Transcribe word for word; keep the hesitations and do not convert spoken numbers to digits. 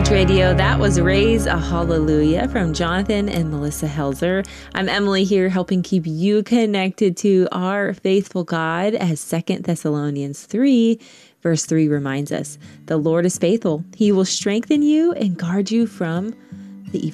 Church Radio. That was Raise a Hallelujah from Jonathan and Melissa Helzer. I'm Emily here helping keep you connected to our faithful God as Second Thessalonians three verse three reminds us. The Lord is faithful. He will strengthen you and guard you from